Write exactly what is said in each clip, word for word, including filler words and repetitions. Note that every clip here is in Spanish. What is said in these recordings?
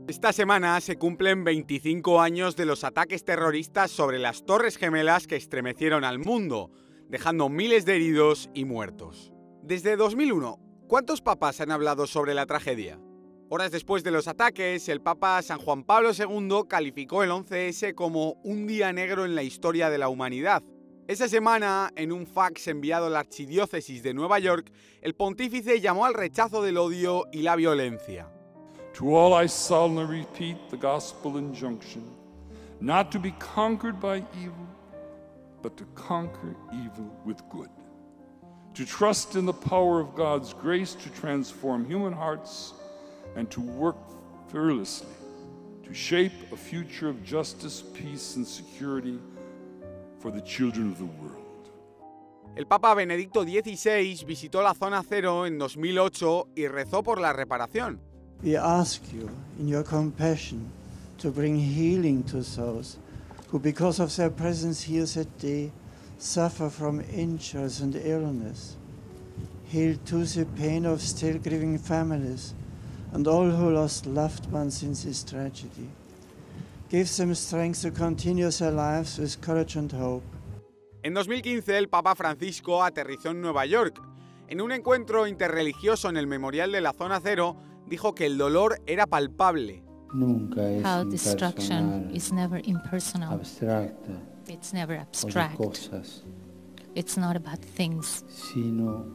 Esta semana se cumplen veinticinco años de los ataques terroristas sobre las Torres Gemelas que estremecieron al mundo, dejando miles de heridos y muertos. Desde dos mil uno, ¿cuántos papas han hablado sobre la tragedia? Horas después de los ataques, el Papa San Juan Pablo segundo calificó el once ese como un día negro en la historia de la humanidad. Esa semana, en un fax enviado a la Archidiócesis de Nueva York, el pontífice llamó al rechazo del odio y la violencia. To all I solemnly repeat the gospel injunction, not to be conquered by evil, but to conquer evil with good. To trust in the power of God's grace to transform human hearts and to work fearlessly to shape a future of justice, peace and security for the children of the world. El Papa Benedicto dieciséis visitó la zona cero en dos mil ocho y rezó por la reparación. We ask you, in your compassion, to bring healing to those who, because of their presence here that day, suffer from injuries and illness. Heal too the pain of still grieving families and all who lost loved ones in this tragedy. Give them strength to continue their lives with courage and hope. En dos mil quince, el Papa Francisco aterrizó en Nueva York. En un encuentro interreligioso en el memorial de la Zona Cero, dijo que el dolor era palpable. Nunca es How destruction impersonal, is never impersonal. abstracta It's never o de abstract. cosas, It's not about things, sino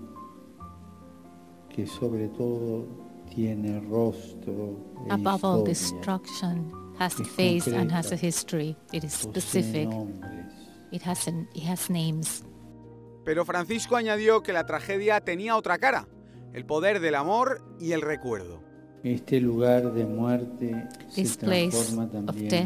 que sobre todo tiene rostro e above all, historia, destruction has a es face and has a concreta, history. It is posee specific. nombres. It has an, it has names. Pero Francisco añadió que la tragedia tenía otra cara, el poder del amor y el recuerdo. Este lugar de muerte This se place transforma of también death